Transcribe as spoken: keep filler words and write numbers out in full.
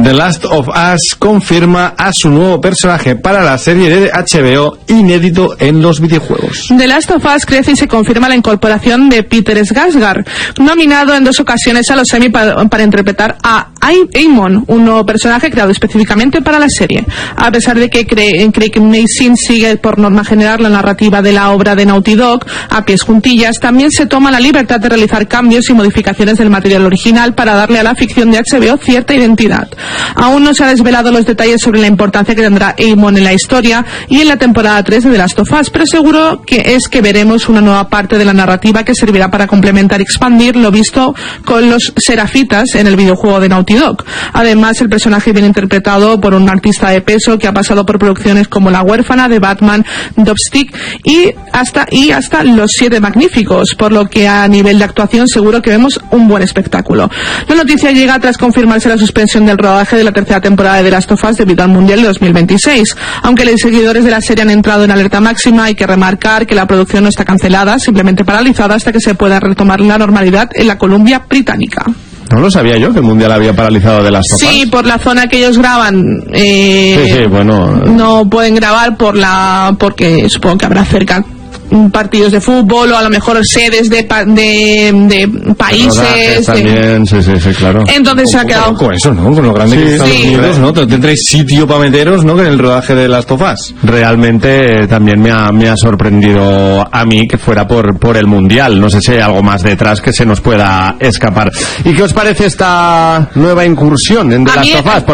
The Last of Us confirma a su nuevo personaje para la serie de H B O, inédito en los videojuegos. The Last of Us crece y se confirma la incorporación de Peter Skarsgård, nominado en dos ocasiones a los Emmy para, para interpretar a Aemon, un nuevo personaje creado específicamente para la serie. A pesar de que Craig Mazin sigue por norma general la narrativa de la obra de Naughty Dog a pies juntillas, también se toma la libertad de realizar cambios y modificaciones del material original para darle a la ficción de H B O cierta identidad. Aún no se han desvelado los detalles sobre la importancia que tendrá Aemon en la historia y en la temporada tres de The Last of Us, pero seguro que es que veremos una nueva parte de la narrativa que servirá para complementar y expandir lo visto con los Serafitas en el videojuego de Naughty Dog. Además, el personaje viene interpretado por un artista de peso que ha pasado por producciones como La huérfana, de Batman, Dopstick y hasta, y hasta Los Siete Magníficos, por lo que a nivel de actuación seguro que vemos un buen espectáculo. La noticia llega tras confirmarse la suspensión del rodaje de la tercera temporada de The Last of Us debido al Mundial de dos mil veintiséis. Aunque los seguidores de la serie han entrado en alerta máxima, hay que remarcar que la producción no está cancelada, simplemente paralizada hasta que se pueda retomar la normalidad en la Columbia Británica. No lo sabía yo, que el Mundial había paralizado de las sofás. Sí, por la zona que ellos graban. Eh, sí, sí, bueno. No pueden grabar por la porque supongo que habrá cerca partidos de fútbol o a lo mejor sedes de pa- de, de países también, de... sí, sí, sí, claro. Entonces se ha quedado con eso, ¿no? Con lo grande sí, que están sí. los Unidos, ¿no? Tendréis sitio para meteros, ¿no? En el rodaje de Last of Us. Realmente eh, también me ha, me ha sorprendido a mí que fuera por, por el Mundial. No sé si hay algo más detrás que se nos pueda escapar. ¿Y qué os parece esta nueva incursión en The Last of Us?